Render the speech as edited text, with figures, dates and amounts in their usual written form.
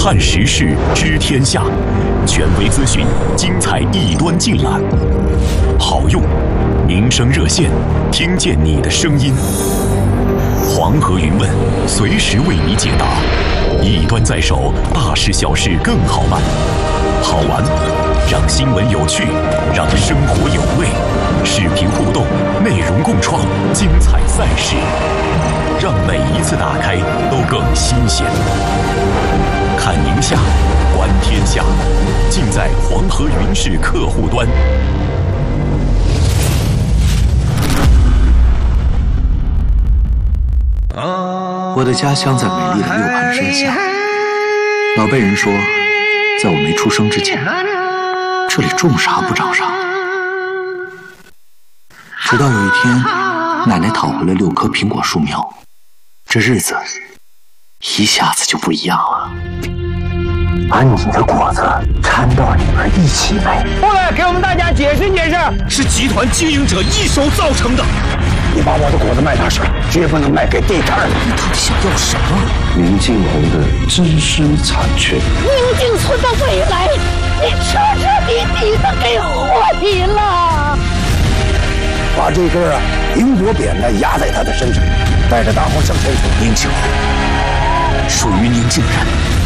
看时事，知天下，权威资讯，精彩一端尽览。好用，民生热线，听见你的声音。黄河云问，随时为你解答。一端在手，大事小事更好办。好玩，让新闻有趣，让生活有味。视频互动，内容共创，精彩赛事，让每一次打开都更新鲜。看宁夏，观天下，尽在黄河云视客户端。 我的家乡在美丽的六盘山下。老辈人说，在我没出生之前，这里种啥不长啥。直到有一天，奶奶讨回了6棵苹果树苗，这日子一下子就不一样了。 把你的果子掺到里面一起卖。 过来给我们大家解释解释， 是集团经营者一手造成的。 你把我的果子卖大手，绝不能卖给地摊的。 你到底想要什么？ 宁静红的知识产权。 宁静村的未来，你彻彻底底的给毁了。 把这根英国扁担压在他的身上，带着大伙向前走。 宁静红属于宁静人。